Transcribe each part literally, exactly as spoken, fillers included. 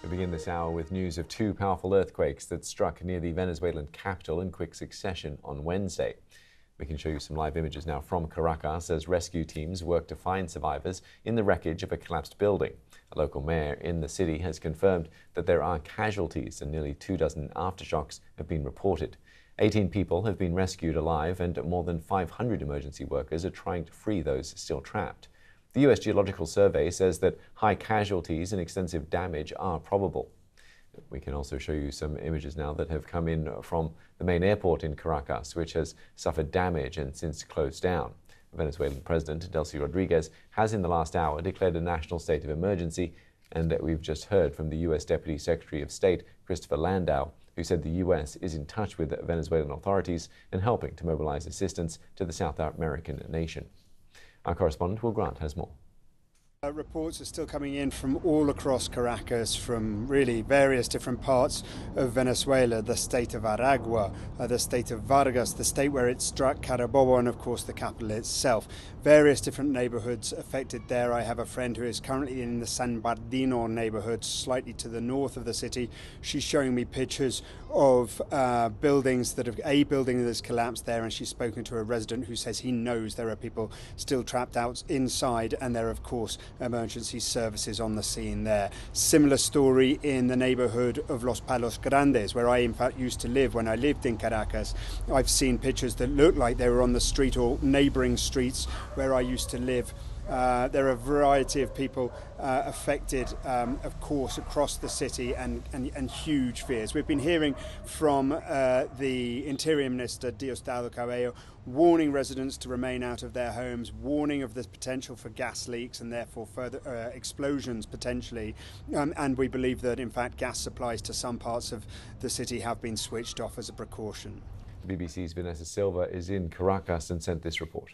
We begin this hour with news of two powerful earthquakes that struck near the Venezuelan capital in quick succession on Wednesday. We can show you some live images now from Caracas as rescue teams work to find survivors in the wreckage of a collapsed building. A local mayor in the city has confirmed that there are casualties and nearly two dozen aftershocks have been reported. eighteen people have been rescued alive and more than five hundred emergency workers are trying to free those still trapped. The U S Geological Survey says that high casualties and extensive damage are probable. We can also show you some images now that have come in from the main airport in Caracas, which has suffered damage and since closed down. Venezuelan President Delcy Rodriguez has in the last hour declared a national state of emergency, and we've just heard from the U S Deputy Secretary of State Christopher Landau, who said the U S is in touch with Venezuelan authorities and helping to mobilize assistance to the South American nation. Our correspondent Will Grant has more. Uh, reports are still coming in from all across Caracas, from really various different parts of Venezuela, the state of Aragua, uh, the state of Vargas, the state where it struck, Carabobo, and of course the capital itself. Various different neighborhoods affected there. I have a friend who is currently in the San Bernardino neighborhood, slightly to the north of the city. She's showing me pictures of uh, buildings that have, a building that has collapsed there, and she's spoken to a resident who says he knows there are people still trapped out inside, and there are of course emergency services on the scene there. Similar story in the neighborhood of Los Palos Grandes, where I in fact used to live when I lived in Caracas. I've seen pictures that look like they were on the street or neighboring streets where I used to live. Uh, there are a variety of people uh, affected, um, of course, across the city, and, and, and huge fears. We've been hearing from uh, the Interior Minister, Diosdado Cabello, warning residents to remain out of their homes, warning of the potential for gas leaks and therefore further uh, explosions potentially. Um, and we believe that, in fact, gas supplies to some parts of the city have been switched off as a precaution. The B B C's Vanessa Silva is in Caracas and sent this report.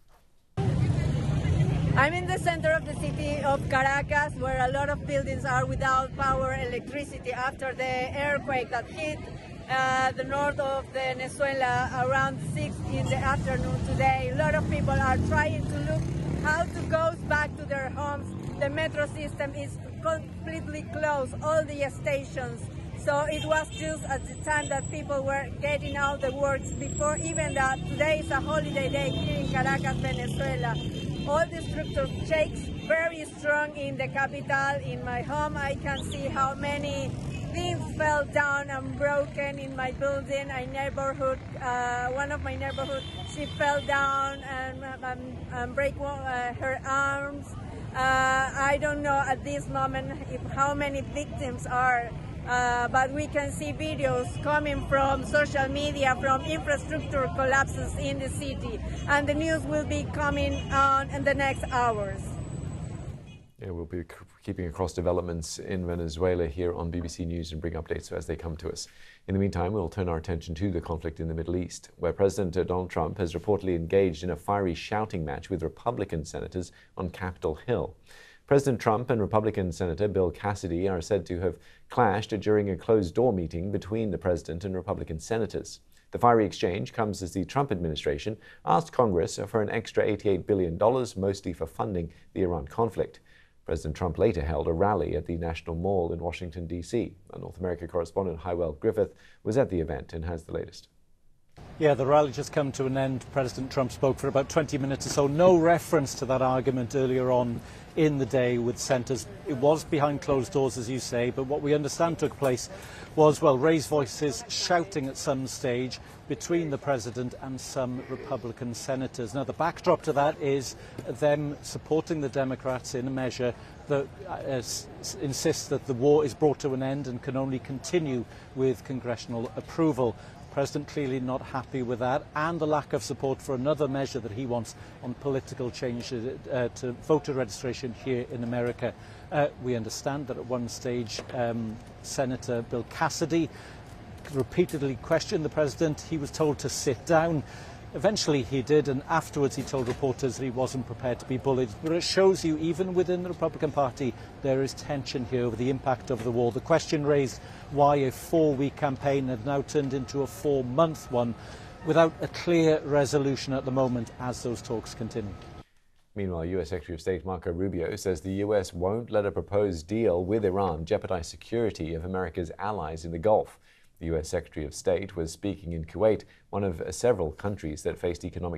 I'm in the center of the city of Caracas, where a lot of buildings are without power, electricity after the earthquake that hit uh, the north of Venezuela around six in the afternoon today. A lot of people are trying to look how to go back to their homes. The metro system is completely closed, all the stations. So it was just at the time that people were getting out the works before even that. Today is a holiday day here in Caracas, Venezuela. All the structure shakes very strong in the capital. In my home, I can see how many things fell down and broken in my building. A neighborhood, uh, one of my neighborhood, she fell down and, and, and break uh, her arms. Uh, I don't know at this moment if how many victims are. Uh, but we can see videos coming from social media, from infrastructure collapses in the city, and the news will be coming on in the next hours. Yeah, we'll be keeping across developments in Venezuela here on B B C News and bring updates as they come to us. In the meantime, we'll turn our attention to the conflict in the Middle East, where President Donald Trump has reportedly engaged in a fiery shouting match with Republican senators on Capitol Hill. President Trump and Republican Senator Bill Cassidy are said to have clashed during a closed-door meeting between the president and Republican senators. The fiery exchange comes as the Trump administration asked Congress for an extra eighty-eight billion dollars, mostly for funding the Iran conflict. President Trump later held a rally at the National Mall in Washington, D C Our North America correspondent Hywell Griffith was at the event and has the latest. Yeah, the rally just come to an end. President Trump spoke for about twenty minutes or so. No reference to that argument earlier on in the day with senators. It was behind closed doors, as you say, but what we understand took place was, well, raised voices shouting at some stage between the president and some Republican senators. Now, the backdrop to that is them supporting the Democrats in a measure that uh, insists that the war is brought to an end and can only continue with congressional approval. President clearly not happy with that, and the lack of support for another measure that he wants on political change uh, to voter registration here in America. Uh, we understand that at one stage um, Senator Bill Cassidy repeatedly questioned the president. He was told to sit down. Eventually he did, and afterwards he told reporters that he wasn't prepared to be bullied. But it shows you, even within the Republican Party, there is tension here over the impact of the war. The question raised why a four-week campaign had now turned into a four-month one without a clear resolution at the moment as those talks continue. Meanwhile, U S Secretary of State Marco Rubio says the U S won't let a proposed deal with Iran jeopardize security of America's allies in the Gulf. The U S Secretary of State was speaking in Kuwait, one of several countries that faced economic